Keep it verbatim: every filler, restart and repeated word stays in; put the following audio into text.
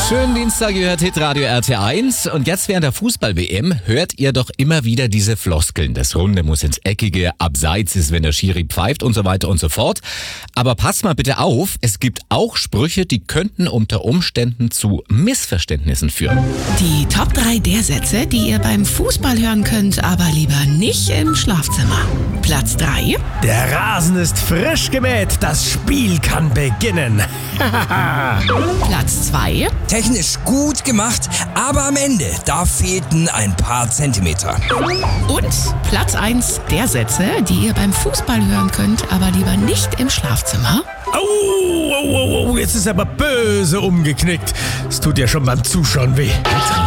Schönen Dienstag, ihr hört Hitradio R T eins. Und jetzt während der Fußball-W M hört ihr doch immer wieder diese Floskeln. Das Runde muss ins Eckige, abseits ist, wenn der Schiri pfeift und so weiter und so fort. Aber passt mal bitte auf, es gibt auch Sprüche, die könnten unter Umständen zu Missverständnissen führen. Die Top drei der Sätze, die ihr beim Fußball hören könnt, aber lieber nicht im Schlafzimmer. Platz drei. Der Rasen ist frisch gemäht, das Spiel kann beginnen. Platz zwei. Technisch gut gemacht, aber am Ende, da fehlten ein paar Zentimeter. Und Platz eins der Sätze, die ihr beim Fußball hören könnt, aber lieber nicht im Schlafzimmer. Au, au, au, au, jetzt ist aber böse umgeknickt. Es tut ja schon beim Zuschauen weh.